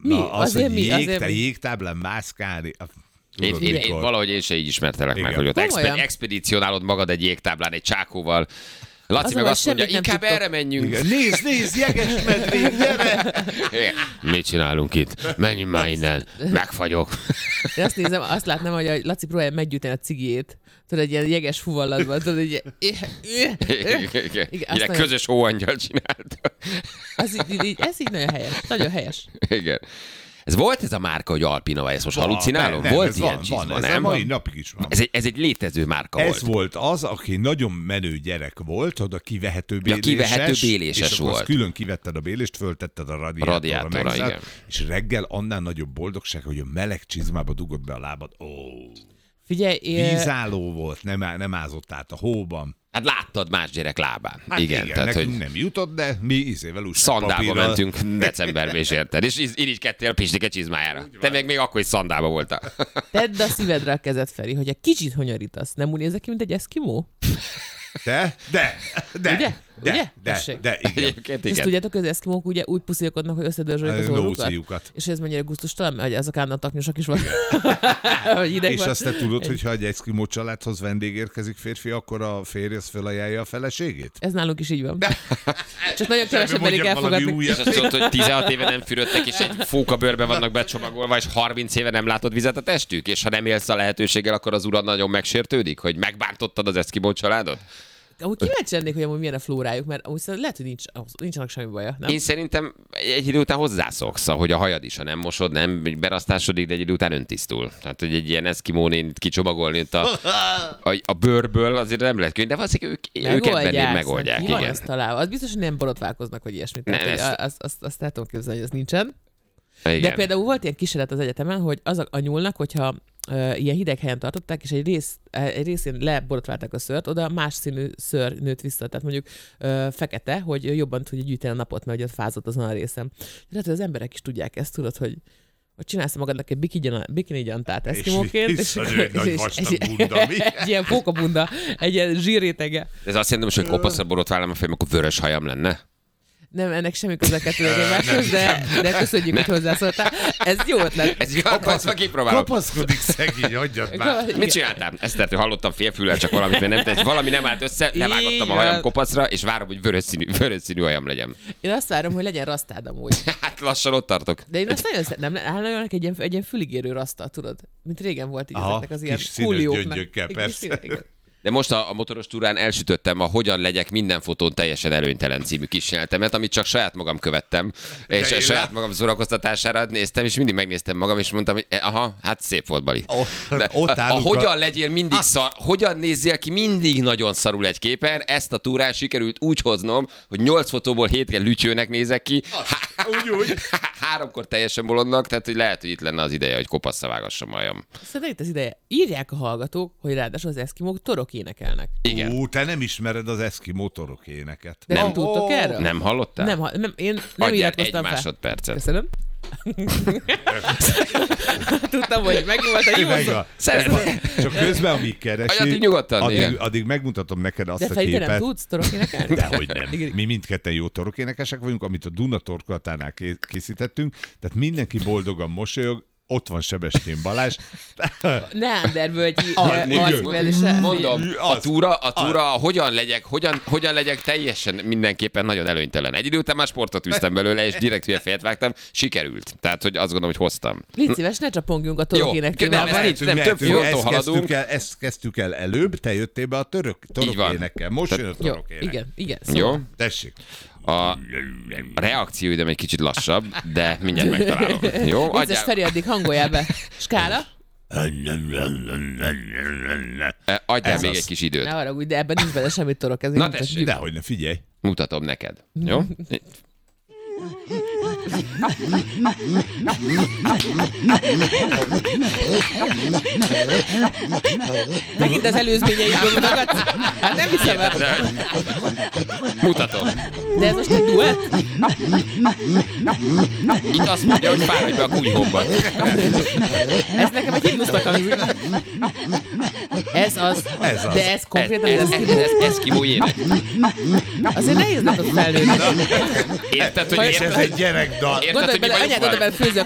Mi? Na, az, Azért hogy mi? Azért mi? jégtáblán mászkálni. Én valahogy én se így ismertelek meg, Igen. hogy ott Komolyan? expedícionálod magad egy jégtáblán, egy csákóval. Laci Az meg a azt mondja, semmit nem inkább tudtok. erre menjünk. Igen. Nézd, jeges medvék, gyere! Mit csinálunk itt? Menjünk már innen. Megfagyok. Én azt nézem, azt látnám, hogy a Laci próbálja meggyűjteni a cigijét. Tudod, egy ilyen jeges fuvallatban, tudod, egy Igen, azt nagyon- közös hóangyal csinálta. ez így nagyon helyes. Nagyon helyes. Igen. Volt ez a márka, hogy Alpina, ezt most halucinálom? Nem, Volt ez ilyen van, csizma, ez a nem? mai napig is van. Ez egy létező márka Ez volt. volt az, aki nagyon menő gyerek volt, oda kivehető béléses. kivehető béléses és akkor volt. azt külön kivetted a bélést, föltetted a radiátorra, megzárt, igen. és reggel annál nagyobb boldogság, hogy a meleg csizmába dugod be a lábad. Figyelj, Vízálló volt, nem ázott át a hóban. Hát láttad más gyerek lábán. Hát igen, tehát nekünk hogy nem jutott, de mi izével úgy szandába mentünk decemberben, és érted? És irigykedtél a Pistike csizmájára. Te még akkor is szandába voltál. tedd a szívedre a kezed, Feri, hogy egy kicsit honyorítasz. Nem úgy nézek ki, mint egy eszkimó? De, Ugye? Ugye? Tessék. de igen. Egyébként És igen. tudjátok, hogy az eszkimók ugye úgy puszilkodnak, hogy összedörzsölik az orrukat? Nóciukat. És ez mennyire gusztustalan, hogy azok állandóan taknyosak is van. Hogy ideg És van. azt te tudod, hogy ha egy eszkimó családhoz vendég érkezik férfi, akkor a férj az felajánlja a feleségét? Ez nálunk is így van. Csak nagyon kevesen Mondjak merik valami elfogadni. újat. És azt mondod, hogy 16 éve nem fürödtek, és egy fókabőrben vannak becsomagolva, és 30 éve nem látod vizet a testük, és ha nem élsz a lehetőséggel, akkor az urad nagyon megsértődik, hogy megbántottad az eszkimó családot? Amúgy kíváncsi lennék, hogy amúgy milyen a flórájuk, mert amúgy szerintem lehet, hogy nincsenek semmi baja, nem? Én szerintem egy idő után hozzászoksz, hogy a hajad is, ha nem mosod, nem berasztásodik, de egy idő után öntisztul. Tehát, hogy egy ilyen eszkimónét kicsomagolni itt a bőrből azért nem lehet könnyű, de valószínűleg ők ebben megoldják. Ki van Igen. ezt találva? Az biztos, hogy nem borotválkoznak, vagy ilyesmit. Nem, Tehát, azt el tudom képzelni, hogy ez nincsen. Igen. De például volt ilyen kísérlet az egyetemen, hogy az a nyúlnak, hogyha ilyen hideg helyen tartották, és egy részén leborotválták a szőrt, oda más színű szőr nőtt vissza. Tehát mondjuk fekete, hogy jobban tudja gyűjteni a napot, mert ugye fázott azon a részen. Lehet, hogy az emberek is tudják ezt, tudod, hogy csinálsz magadnak egy bikini gyantát eszkimóként, És egy nagy vastag bunda, mi? egy ilyen pókabunda, egy ilyen zsírrétege. Ez azt jelenti, hogy kopaszra borotválom a fejem, akkor vörös hajam lenne. Nem, ennek semmi köze a kettő egymáshoz, de köszönjük, hogy hozzászóltál. Ez jó ötlet. Ez kopaszra kipróbálom. Kapaszkodik szegény, hagyjad már. Mit csináltál? Ezt tehát, hogy hallottam félfüllel, csak valamit, mert valami nem állt össze, levágottam a hajam kopaszra, és várom, hogy vörös színű hajam legyen. Én azt várom, hogy legyen rasztád amúgy. Hát lassan ott tartok. De én azt nagyon szeretem, nem állna egy ilyen füligérő raszta, tudod? Mint régen volt így Aha, ezeknek az ilyen kis színes kúlióknak. gyöngyökkel, Egy kis persze. színes, igen. De most a motoros túrán elsütöttem a Hogyan legyek minden fotón teljesen előnytelen című kísérletemet, amit csak saját magam követtem, és én saját magam szórakoztatására néztem, és mindig megnéztem magam, és mondtam, hogy aha, hát szép volt, Bali. De Ott a állunk hogyan legyél mindig szar, hogyan nézzél ki mindig nagyon szarul egy képen, ezt a túrán sikerült úgy hoznom, hogy 8 fotóból 7 lütyőnek nézek ki, úgy. 3-kor teljesen bolondnak, tehát hogy lehet, hogy itt lenne az ideje, hogy kopaszra vágassam majam. Szerintem itt az ideje. Írják a hallgatók, hogy ráadásul az eszkimók torok énekelnek. Igen. Te nem ismered az eszkimó torok éneket. De nem tudtok erről? Nem hallottál? Én nem Adjál iratkoztam egy fel. másodpercet. Köszönöm. Tudtam, hogy megvolt a jó szó. Szeretem. Csak közben, amíg keresi, Addig nyugodtan, igen. addig megmutatom neked azt De a Feri, te nem képet. tudsz torok énekelni? Dehogy nem. Igen. Mi mindketten jó torokénekesek vagyunk, amit a Duna torkolatánál készítettünk, tehát mindenki boldogan mosolyog, ott van Sebestyén Balázs. Neandervölgyi igen. arckivelése. Mondom, a Az. túra hogyan legyek teljesen mindenképpen nagyon előnytelen. Egy idő után már sportot üztem belőle, és direkt hülye fejet vágtam, sikerült. Tehát, hogy azt gondolom, hogy hoztam. Légy szíves, ne csapongjunk a torok Jó, énekkével. nem, nem, több fronton haladunk. Ezt kezdtük el előbb, te jöttél be a torok van. énekkel. Most jön a Jó, torok ének. igen. Jó? Szóval. Tessék. A reakcióidőm egy kicsit lassabb, de mindjárt megtalálom. Jó? Vicces, Adjál, Feri, addig hangoljál be. Skála? adjál Ez még az. egy kis időt. Ne haragudj, de ebben nincs bele semmi torok. Ez Na tessék. Dehogy ne, figyelj. Mutatom neked. Jó? Megint az előzményeidből mutogatsz? Hát nem hiszem el. Mutatom. De ez most egy duett? Itt azt mondja, hogy fáradj be a kunyhóba. Ez nekem egy himnusznak hangzik. Ez az. Ez az. De ez konkrétan Ez az eszkimó. eszkimó ének. Azért nehéz lett ott felnőni. Érted, hogy És ez egy gyerekdal. Érted, Gondolj hogy mi bele, vagyunk anyád már? oda bele főzi a